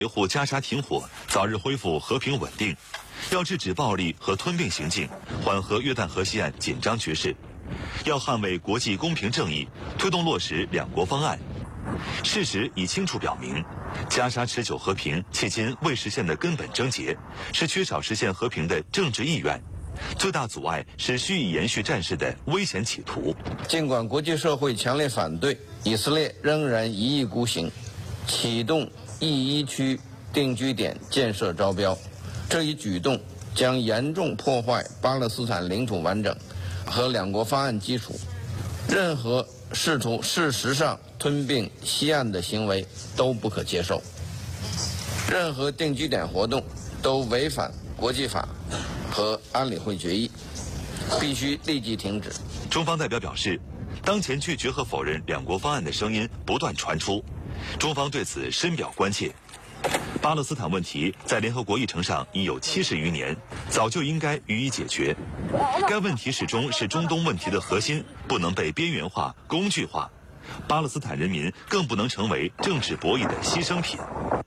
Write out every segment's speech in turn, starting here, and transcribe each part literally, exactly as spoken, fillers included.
维护加沙停火，早日恢复和平稳定，要制止暴力和吞并行径，缓和约旦河西岸紧张局势，要捍卫国际公平正义，推动落实两国方案。事实已清楚表明，加沙持久和平迄今未实现的根本症结是缺少实现和平的政治意愿，最大阻碍是蓄意延续战事的危险企图。 尽管国际社会强烈反对，以色列仍然一意孤行，启动第一区定居点建设招标，这一举动将严重破坏巴勒斯坦领土完整和两国方案基础。任何试图事实上吞并西岸的行为都不可接受。任何定居点活动都违反国际法和安理会决议，必须立即停止。 中方代表表示，当前拒绝和否认两国方案的声音不断传出，中方对此深表关切。巴勒斯坦问题在联合国议程上已有七十余年，早就应该予以解决。该问题始终是中东问题的核心，不能被边缘化、工具化。巴勒斯坦人民更不能成为政治博弈的牺牲品。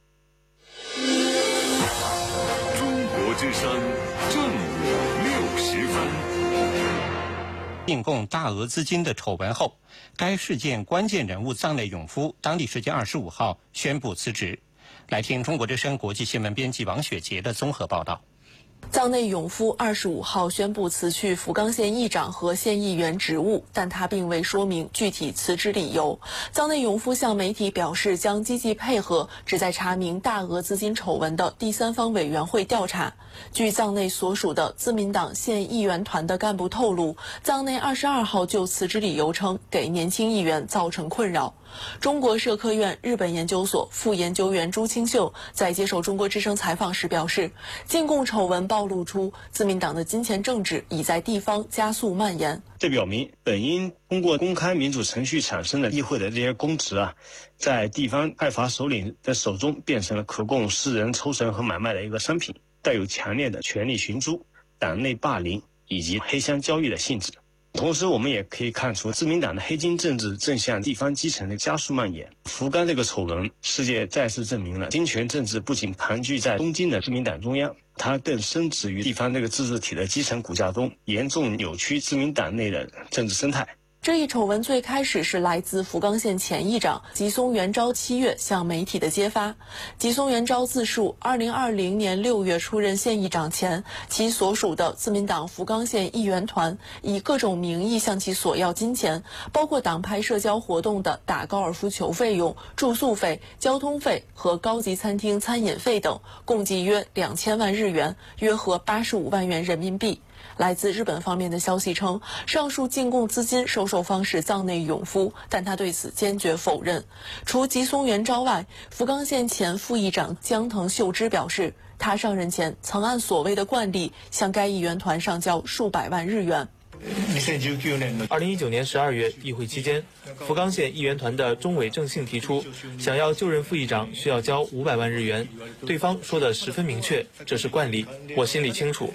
中国之声正午六十分。 进贡大额资金的丑闻后，该事件关键人物藏内永夫当地时间二十五号宣布辞职。来听中国之声国际新闻编辑王雪杰的综合报道。 藏内永夫二十五号宣布辞去福冈县议长和县议员职务，但他并未说明具体辞职理由。藏内永夫向媒体表示，将积极配合旨在查明大额资金丑闻的第三方委员会调查。据藏内所属的自民党县议员团的干部透露，藏内二十二号就辞职理由称，给年轻议员造成困扰。中国社科院日本研究所副研究员朱清秀在接受中国之声采访时表示，进贡丑闻暴露出自民党的金钱政治已在地方加速蔓延。 这表明本应通过公开民主程序产生的议会的这些公职啊，在地方派阀首领的手中变成了可供私人抽成和买卖的一个商品，带有强烈的权力寻租、党内霸凌以及黑箱交易的性质。同时我们也可以看出，自民党的黑金政治正向地方基层的加速蔓延。福冈这个丑闻，世界再次证明了金权政治不仅盘踞在东京的自民党中央，它更深植于地方这个自治体的基层骨架中，严重扭曲自民党内的政治生态。 这一丑闻最开始是来自福冈县前议长吉松元昭七月向媒体的揭发。吉松元昭自述，二零二零年六月出任县议长前，其所属的自民党福冈县议员团以各种名义向其索要金钱，包括党派社交活动的打高尔夫球费用、住宿费、交通费和高级餐厅餐饮费等，共计约两千万日元，约合八十五万元人民币。来自日本方面的消息称，上述进贡资金收受方是藏内永夫，但他对此坚决否认。除吉松元昭外，福冈县前副议长江藤秀之表示，他上任前曾按所谓的惯例向该议员团上交数百万日元。 二零一九年十二月议会期间，福冈县议员团的中尾正信提出，想要就任副议长需要交五百万日元，对方说的十分明确，这是惯例，我心里清楚。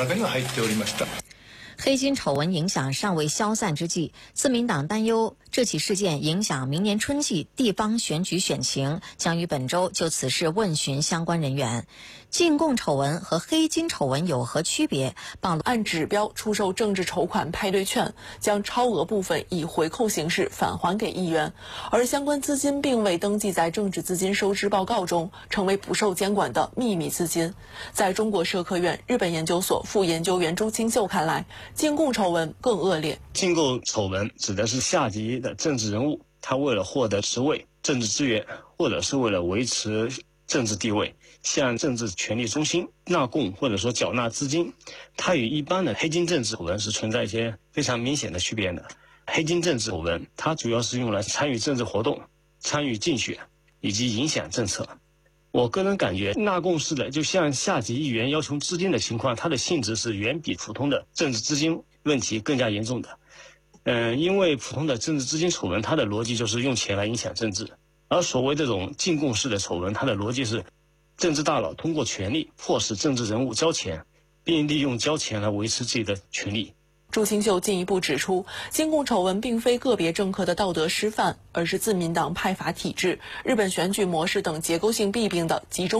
黑金丑闻影响尚未消散之际，自民党担忧这起事件影响明年春季地方选举选情，将于本周就此事问询相关人员。进贡丑闻和黑金丑闻有何区别？暴露按指标出售政治筹款派对券，将超额部分以回扣形式返还给议员，而相关资金并未登记在政治资金收支报告中，成为不受监管的秘密资金。在中国社科院日本研究所副研究员朱清秀看来，进贡丑闻更恶劣。 进贡丑闻指的是下级的政治人物，他为了获得职位、政治资源，或者是为了维持政治地位，向政治权力中心纳贡或者说缴纳资金。它与一般的黑金政治丑闻是存在一些非常明显的区别的。黑金政治丑闻它主要是用来参与政治活动、参与竞选以及影响政策。我个人感觉纳贡式的就向下级议员要求资金的情况，它的性质是远比普通的政治资金问题更加严重的。嗯，因为普通的政治资金丑闻，它的逻辑就是用钱来影响政治，而所谓这种进贡式的丑闻，它的逻辑是政治大佬通过权力迫使政治人物交钱，并利用交钱来维持自己的权利。 朱清秀进一步指出，金共丑闻并非个别政客的道德失范，而是自民党派阀体制、日本选举模式等结构性弊病的集中